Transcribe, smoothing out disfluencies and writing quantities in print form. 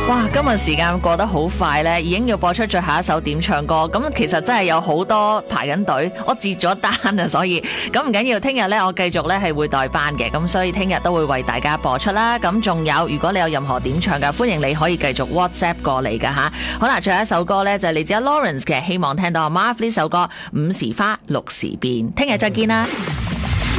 哇，今日時間過得好快呢，已經要播出最後一首點唱歌。咁其實真係有好多排緊隊，我截咗單啊，所以咁唔緊要。聽日呢，我繼續呢係會代班嘅，咁所以聽日都會為大家播出啦。咁仲有，如果你有任何點唱嘅，歡迎你可以繼續 WhatsApp 過嚟噶吓。好啦，最後一首歌呢，就係嚟自阿 Lawrence 嘅，希望聽到阿 Marv 呢首歌《五時花六時變》。聽日再見啦。